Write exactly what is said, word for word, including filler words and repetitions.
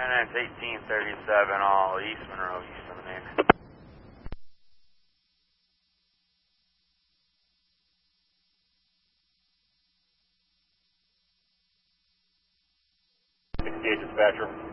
And that's eighteen thirty-seven, all East Monroe, Houston, man. sixty-eight dispatcher.